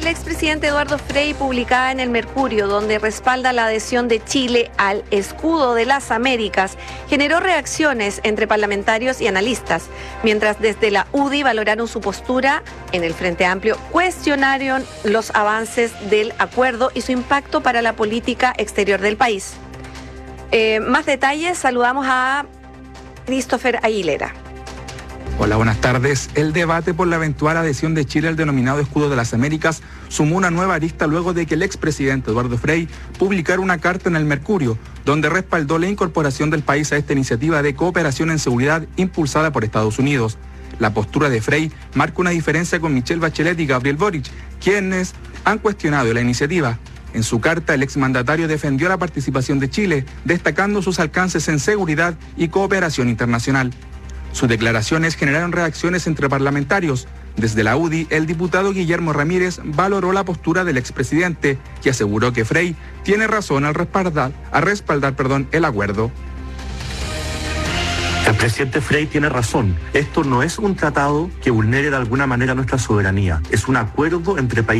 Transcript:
expresidente Eduardo Frei, publicada en el Mercurio, donde respalda la adhesión de Chile al escudo de las Américas, generó reacciones entre parlamentarios y analistas, mientras desde la UDI valoraron su postura. En el Frente Amplio cuestionaron los avances del acuerdo y su impacto para la política exterior del país. Más detalles, saludamos a Christopher Aguilera. Hola, buenas tardes. El debate por la eventual adhesión de Chile al denominado Escudo de las Américas sumó una nueva arista luego de que el expresidente Eduardo Frei publicara una carta en el Mercurio, donde respaldó la incorporación del país a esta iniciativa de cooperación en seguridad impulsada por Estados Unidos. La postura de Frei marca una diferencia con Michelle Bachelet y Gabriel Boric, quienes han cuestionado la iniciativa. En su carta, el exmandatario defendió la participación de Chile, destacando sus alcances en seguridad y cooperación internacional. Sus declaraciones generaron reacciones entre parlamentarios. Desde la UDI, el diputado Guillermo Ramírez valoró la postura del expresidente, que aseguró que Frei tiene razón al respaldar el acuerdo. El presidente Frei tiene razón. Esto no es un tratado que vulnere de alguna manera nuestra soberanía. Es un acuerdo entre países